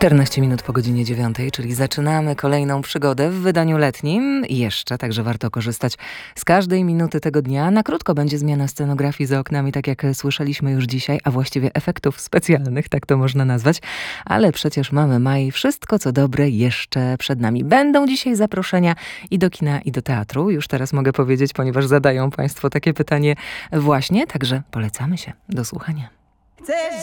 14 minut po godzinie 9, czyli zaczynamy kolejną przygodę w wydaniu letnim. Jeszcze, także warto korzystać z każdej minuty tego dnia. Na krótko będzie zmiana scenografii za oknami, tak jak słyszeliśmy już dzisiaj, a właściwie efektów specjalnych, tak to można nazwać. Ale przecież mamy maj, wszystko co dobre jeszcze przed nami. Będą dzisiaj zaproszenia i do kina, i do teatru. Już teraz mogę powiedzieć, ponieważ zadają Państwo takie pytanie właśnie, także polecamy się do słuchania.